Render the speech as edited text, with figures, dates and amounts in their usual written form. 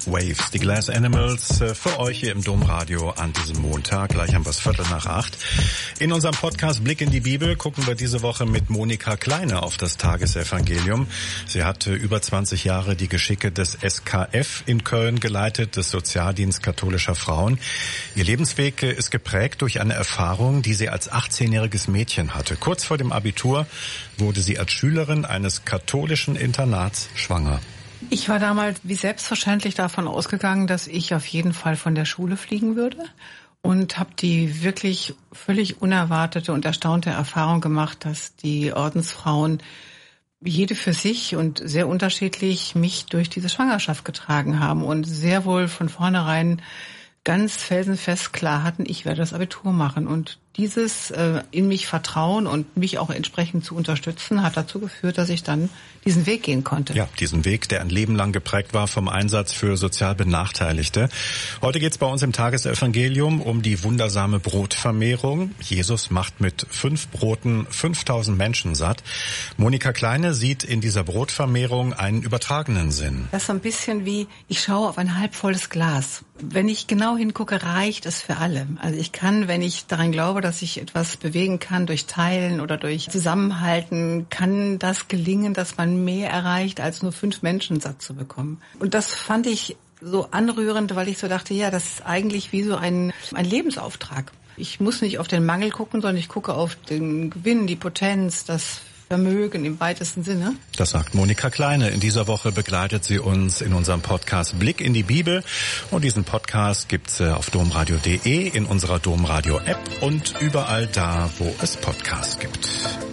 Waves, die Glass Animals, für euch hier im Domradio an diesem Montag. Gleich haben wir es 7:45. In unserem Podcast Blick in die Bibel gucken wir diese Woche mit Monika Kleine auf das Tagesevangelium. Sie hat über 20 Jahre die Geschicke des SKF in Köln geleitet, des Sozialdienst katholischer Frauen. Ihr Lebensweg ist geprägt durch eine Erfahrung, die sie als 18-jähriges Mädchen hatte. Kurz vor dem Abitur wurde sie als Schülerin eines katholischen Internats schwanger. Ich war damals wie selbstverständlich davon ausgegangen, dass ich auf jeden Fall von der Schule fliegen würde und habe die wirklich völlig unerwartete und erstaunte Erfahrung gemacht, dass die Ordensfrauen jede für sich und sehr unterschiedlich mich durch diese Schwangerschaft getragen haben und sehr wohl von vornherein ganz felsenfest klar hatten, ich werde das Abitur machen. Und dieses in mich vertrauen und mich auch entsprechend zu unterstützen, hat dazu geführt, dass ich dann diesen Weg gehen konnte. Ja, diesen Weg, der ein Leben lang geprägt war vom Einsatz für sozial Benachteiligte. Heute geht's bei uns im Tagesevangelium um die wundersame Brotvermehrung. Jesus macht mit 5 Broten 5000 Menschen satt. Monika Kleine sieht in dieser Brotvermehrung einen übertragenen Sinn. Das ist so ein bisschen wie, ich schaue auf ein halbvolles Glas. Wenn ich genau hingucke, reicht es für alle. Also ich kann, wenn ich daran glaube, dass ich etwas bewegen kann durch Teilen oder durch Zusammenhalten, kann das gelingen, dass man mehr erreicht, als nur 5 Menschen satt zu bekommen. Und das fand ich so anrührend, weil ich so dachte, ja, das ist eigentlich wie so ein Lebensauftrag. Ich muss nicht auf den Mangel gucken, sondern ich gucke auf den Gewinn, die Potenz, das Vermögen im weitesten Sinne. Das sagt Monika Kleine. In dieser Woche begleitet sie uns in unserem Podcast Blick in die Bibel. Und diesen Podcast gibt's auf domradio.de, in unserer Domradio-App und überall da, wo es Podcasts gibt.